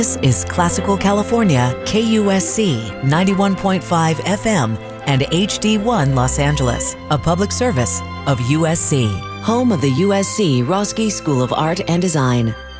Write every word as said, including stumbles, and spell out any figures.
This is Classical California, K U S C ninety-one point five F M and H D one Los Angeles, a public service of U S C, home of the U S C Roski School of Art and Design.